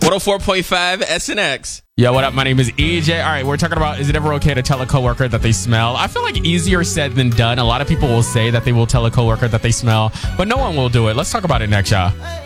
104.5 SNX. Yo, what up? My name is EJ. All right, we're talking about, is it ever okay to tell a coworker that they smell? I feel like easier said than done. A lot of people will say that they will tell a coworker that they smell, but no one will do it. Let's talk about it next, y'all.